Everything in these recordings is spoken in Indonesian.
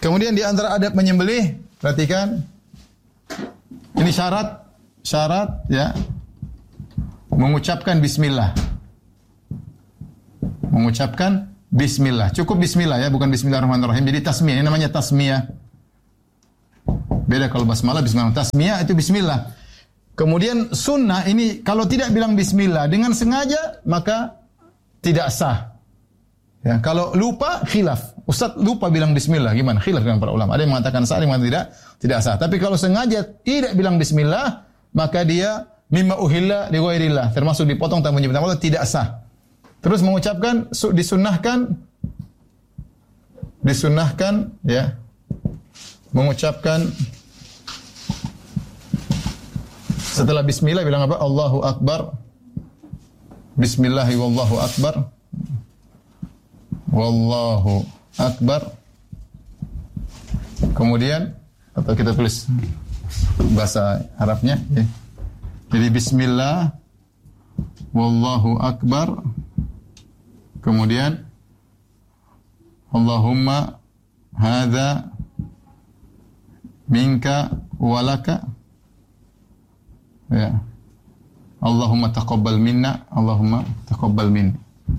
Kemudian di antara adab menyembelih, perhatikan. Ini syarat ya. Mengucapkan bismillah. Mengucapkan bismillah. Cukup bismillah ya, bukan bismillahirrahmanirrahim. Jadi tasmiyah, ini namanya tasmiyah. Beda kalau basmalah, bismillah. Tasmiyah itu bismillah. Kemudian sunnah ini kalau tidak bilang bismillah dengan sengaja maka tidak sah. Ya, kalau lupa khilaf. Ustaz lupa bilang bismillah, gimana? Khilaf dengan para ulama. Ada yang mengatakan sah, ada yang mengatakan tidak sah. Tapi kalau sengaja tidak bilang bismillah, maka dia mimma uhilla li ghairillah, termasuk dipotong tanpa menyebut nama Allah, tidak sah. Terus mengucapkan disunnahkan ya. Mengucapkan setelah bismillah bilang apa? Allahu akbar. Bismillahi wallahu akbar. Wallahu akbar. Kemudian atau kita tulis bahasa Arabnya ya. Jadi bismillah wallahu akbar. Kemudian Allahumma hadza minka walaka. Ya. Allahumma taqabbal minna, Allahumma taqabbal minni.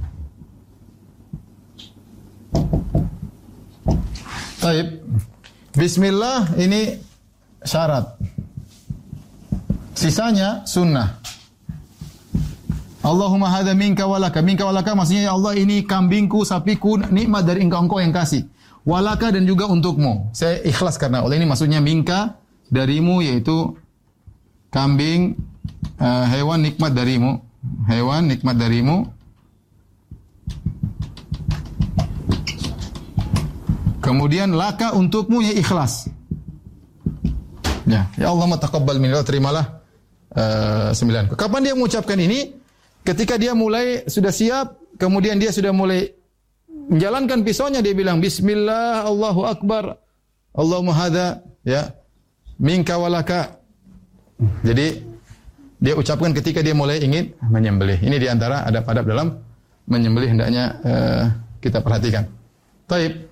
Baik. Bismillah ini syarat. Sisanya sunnah. Allahumma hadza minka walaka. Minka walaka maksudnya ya Allah ini kambingku, sapiku, nikmat dari engkau yang kasih. Walaka dan juga untukmu. Saya ikhlas karena Allah ini maksudnya minka darimu, yaitu kambing, hewan nikmat darimu. Hewan nikmat darimu. Kemudian laka untukmu, ya ikhlas. Ya Allah taqabbal minni, terimalah sembilanku. Kapan dia mengucapkan ini? Ketika dia mulai sudah siap, kemudian dia sudah mulai menjalankan pisaunya, dia bilang bismillah, Allahu akbar, Allahumma hadza ya minka walaka. Jadi dia ucapkan ketika dia mulai ingin menyembelih. Ini di antara adab-adab dalam menyembelih hendaknya kita perhatikan. Baik.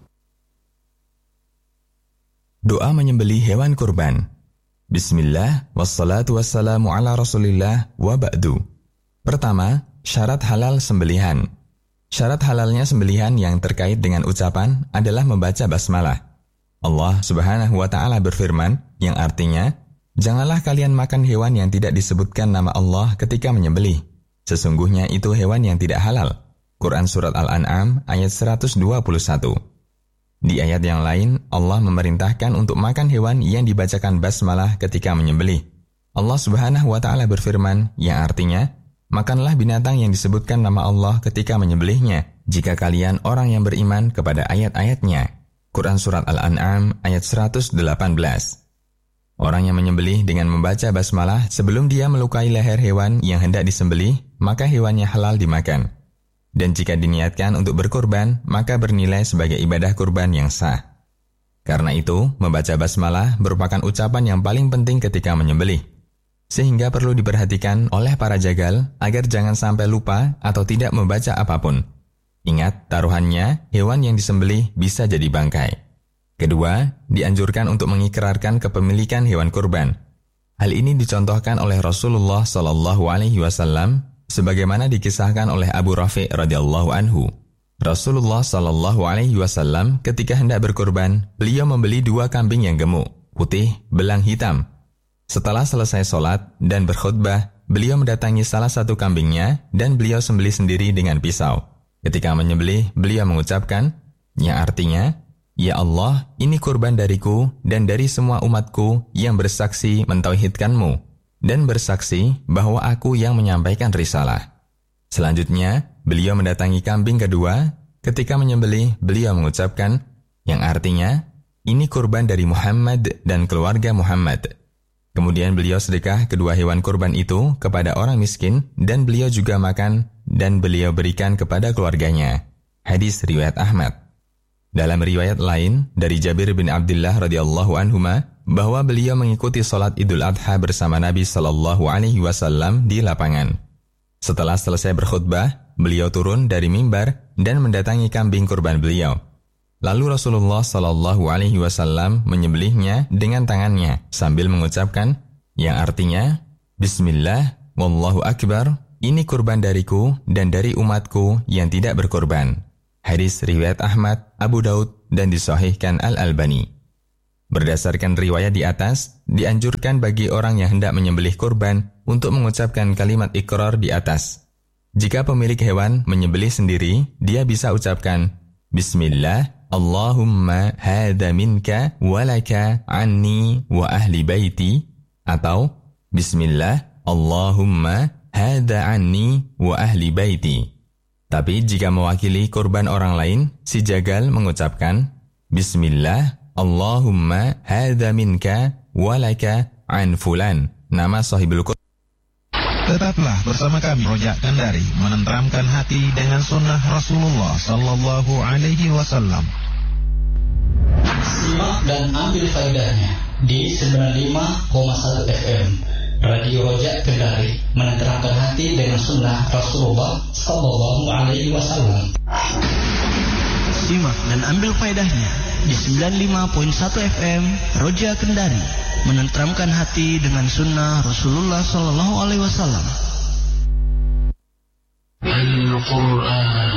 Doa menyembelih hewan kurban. Bismillah, wassalatu wassalamu ala rasulillah wa ba'du. Pertama, syarat halal sembelihan. Syarat halalnya sembelihan yang terkait dengan ucapan adalah membaca basmalah. Allah Subhanahu wa ta'ala berfirman, yang artinya, janganlah kalian makan hewan yang tidak disebutkan nama Allah ketika menyembelih. Sesungguhnya itu hewan yang tidak halal. Quran Surat Al-An'am ayat 121. Di ayat yang lain, Allah memerintahkan untuk makan hewan yang dibacakan basmalah ketika menyembelih. Allah Subhanahu wa ta'ala berfirman, yang artinya, makanlah binatang yang disebutkan nama Allah ketika menyembelihnya, jika kalian orang yang beriman kepada ayat-ayatnya. Quran Surat Al-An'am ayat 118. Orang yang menyembelih dengan membaca basmalah sebelum dia melukai leher hewan yang hendak disembelih, maka hewannya halal dimakan. Dan jika diniatkan untuk berkurban, maka bernilai sebagai ibadah kurban yang sah. Karena itu, membaca basmalah merupakan ucapan yang paling penting ketika menyembelih. Sehingga perlu diperhatikan oleh para jagal agar jangan sampai lupa atau tidak membaca apapun. Ingat, taruhannya, hewan yang disembelih bisa jadi bangkai. Kedua, dianjurkan untuk mengikrarkan kepemilikan hewan kurban. Hal ini dicontohkan oleh Rasulullah SAW, sebagaimana dikisahkan oleh Abu Rafi' radhiyallahu anhu. Rasulullah SAW ketika hendak berkurban, beliau membeli 2 kambing yang gemuk, putih, belang hitam. Setelah selesai sholat dan berkhutbah, beliau mendatangi salah satu kambingnya dan beliau sembelih sendiri dengan pisau. Ketika menyembelih, beliau mengucapkan, yang artinya, ya Allah, ini kurban dariku dan dari semua umatku yang bersaksi mentauhidkanmu dan bersaksi bahwa aku yang menyampaikan risalah. Selanjutnya, beliau mendatangi kambing kedua. Ketika menyembelih, beliau mengucapkan, yang artinya, ini kurban dari Muhammad dan keluarga Muhammad. Kemudian beliau sedekah kedua hewan kurban itu kepada orang miskin dan beliau juga makan dan beliau berikan kepada keluarganya. Hadis riwayat Ahmad. Dalam riwayat lain dari Jabir bin Abdullah radhiyallahu anhuma bahwa beliau mengikuti salat Idul Adha bersama Nabi sallallahu alaihi wasallam di lapangan. Setelah selesai berkhutbah, beliau turun dari mimbar dan mendatangi kambing kurban beliau. Lalu Rasulullah Shallallahu Alaihi Wasallam menyembelihnya dengan tangannya sambil mengucapkan, yang artinya, Bismillah, Wallahu Akbar, ini kurban dariku dan dari umatku yang tidak berkorban. Hadis riwayat Ahmad, Abu Daud, dan disahihkan Al-Albani. Berdasarkan riwayat di atas, dianjurkan bagi orang yang hendak menyembelih kurban untuk mengucapkan kalimat iqrar di atas. Jika pemilik hewan menyembelih sendiri, dia bisa ucapkan, Bismillah, Allahumma hadha minka walaka anni wa ahli baiti, atau Bismillah, Allahumma hadha anni wa ahli baiti. Tapi jika mewakili kurban orang lain, si jagal mengucapkan Bismillah, Allahumma hadha minka walaka an fulan, nama sahibul kurban. Tetaplah bersama kami Rojak Kendari, menenteramkan hati dengan sunnah Rasulullah Sallallahu Alaihi Wasallam. Simak dan ambil faedahnya di 95,1 FM Radio Rojak Kendari, menenteramkan hati dengan sunnah Rasulullah Sallallahu Alaihi Wasallam. Simak dan ambil faedahnya di 95.1 FM Rojak Kendari, menenteramkan hati dengan sunnah Rasulullah Sallallahu Alaihi Wasallam. Al-Quran